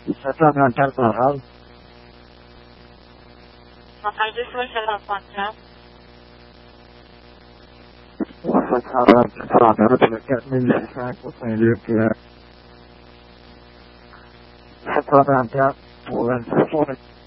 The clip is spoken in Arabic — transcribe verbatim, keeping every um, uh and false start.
Setelah mengantar barang, Maka justru selamatnya. وفترة فترة لك من الإحساس وصيلك حتى أنت وأنت